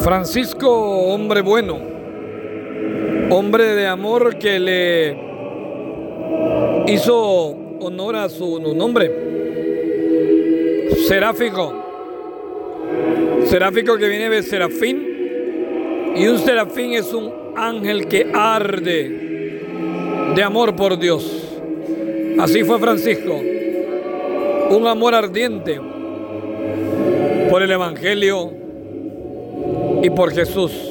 Francisco, hombre bueno, hombre de amor que le hizo honor a su nombre. Seráfico que viene de serafín, y un serafín es un ángel que arde de amor por Dios. Así fue Francisco, un amor ardiente por el Evangelio y por Jesús.